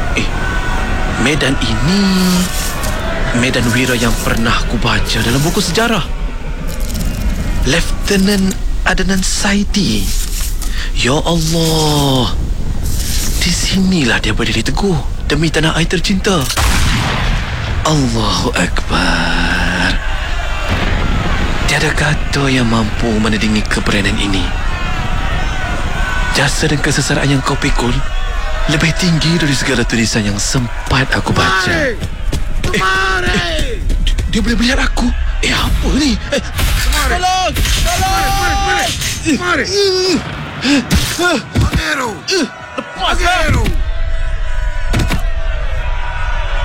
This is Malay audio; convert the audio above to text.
Medan ini medan wira yang pernah aku baca dalam buku sejarah. Lieutenant Adnan Saidi. Ya Allah, di sinilah dia berdiri teguh demi tanah air tercinta. Allahu Akbar. Tiada kata yang mampu menandingi keberanian ini. Jasa dan kesesaran yang kau pikul lebih tinggi dari segala tulisan yang sempat aku baca. Dia boleh melihat aku. Apa ni? Tolong! Mari! Pangeru! Lepaskan!